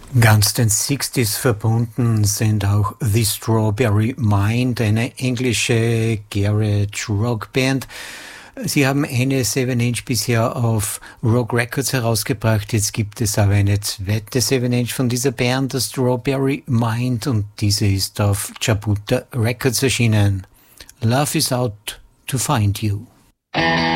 Ganz den 60s verbunden sind auch The Strawberry Mind, eine englische Garage Rock Band. Sie haben eine 7-Inch bisher auf Rock Records herausgebracht. Jetzt gibt es aber eine zweite 7-Inch von dieser Band, The Strawberry Mind, und diese ist auf Jabuta Records erschienen. Love is out to find you.